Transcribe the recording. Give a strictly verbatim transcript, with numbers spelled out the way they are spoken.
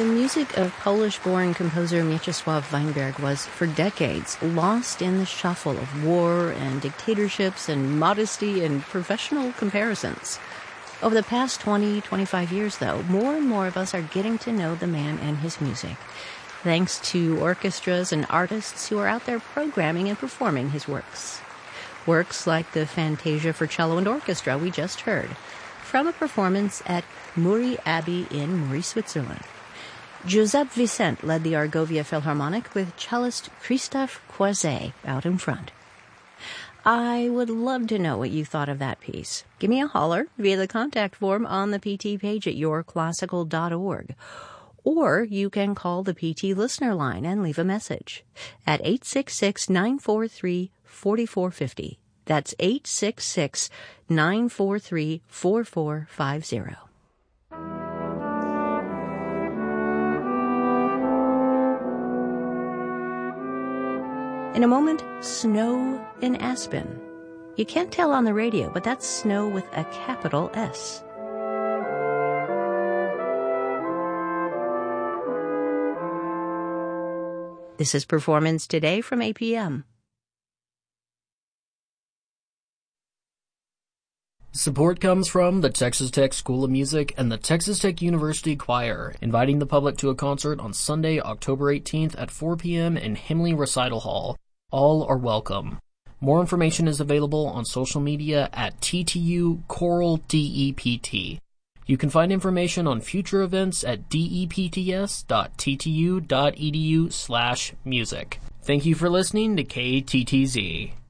The music of Polish-born composer Mieczysław Weinberg was, for decades, lost in the shuffle of war and dictatorships and modesty and professional comparisons. Over the past twenty, twenty-five years, though, more and more of us are getting to know the man and his music, thanks to orchestras and artists who are out there programming and performing his works. Works like the Fantasia for Cello and Orchestra we just heard, from a performance at Muri Abbey in Muri, Switzerland. Giuseppe Vicente led the Argovia Philharmonic with cellist Christophe Croiset out in front. I would love to know what you thought of that piece. Give me a holler via the contact form on the P T page at your classical dot org. Or you can call the P T listener line and leave a message at eight six six, nine four three, four four five zero. That's eight six six, nine four three, four four five zero. In a moment, snow in Aspen. You can't tell on the radio, but that's snow with a capital S. This is Performance Today from A P M. Support comes from the Texas Tech School of Music and the Texas Tech University Choir, inviting the public to a concert on Sunday, October eighteenth at four p.m. in Himley Recital Hall. All are welcome. More information is available on social media at T T U Choral D E P T. You can find information on future events at depts dot t t u dot e d u slash music. Thank you for listening to K T T Z.